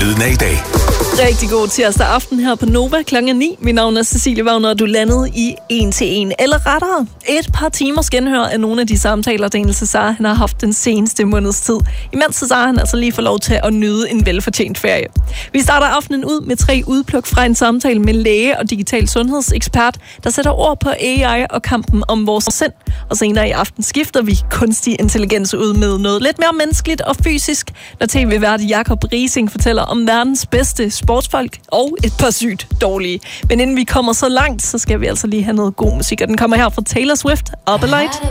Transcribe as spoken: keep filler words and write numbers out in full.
Lyden af i dag. Rigtig god tirsdag aften her på Nova klokken ni. Mit navn er Cecilie Wagner, og du landede i en til en. Eller rettere, et par timers genhør af nogle af de samtaler, Daniel Cesar han har haft den seneste måneds tid. Imens Cesar han altså lige får lov til at nyde en velfortjent ferie. Vi starter aftenen ud med tre udpluk fra en samtale med læge og digital sundhedsekspert, der sætter ord på A I og kampen om vores sind. Og senere i aften skifter vi kunstig intelligens ud med noget lidt mere menneskeligt og fysisk, når tv-vært Jakob Rising fortæller om verdens bedste sportsfolk og et par sygt dårlige. Men inden vi kommer så langt, så skal vi altså lige have noget god musik, og den kommer her fra Taylor Swift, Up a Light.